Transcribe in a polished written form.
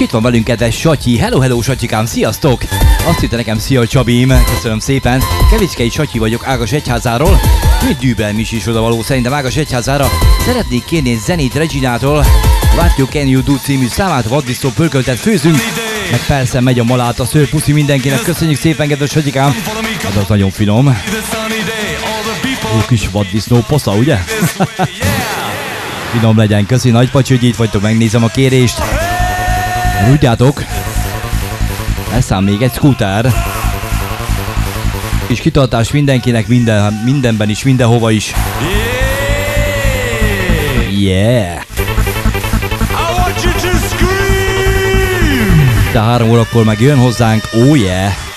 itt van velünk kedves Satyi. Hello Satyikám, sziasztok! Azt hitte nekem, szia Csabim, köszönöm szépen. Kevicskei Satyi vagyok Ágas Egyházáról. Mit Dübel is oda való, szerintem Ágas Egyházára. Szeretnék kérni egy zenét Reginától. What You Can You Do című számát, vaddisznó pörköltet főzünk. Meg persze megy a malát, a szőr puszi mindenkinek. Köszönjük szépen, kedves Satyikám. Az nagyon finom. Jó kis vaddisznó posza, ugye? Finom legyen, köszi nagy pacs, hogy itt vagytok, megnézem a kérést. Tudjátok, leszám még egy scooter. Kis kitartás mindenkinek, mindenben is, mindenhova is. Yeah! De 3 órakor meg jön hozzánk, oh yeah!